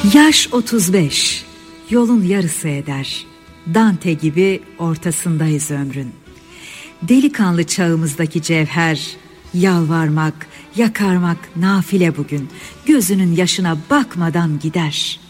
Yaş 35, yolun yarısı eder. Dante gibi ortasındayız ömrün. Delikanlı çağımızdaki cevher, yalvarmak, yakarmak nafile bugün. Gözünün yaşına bakmadan gider.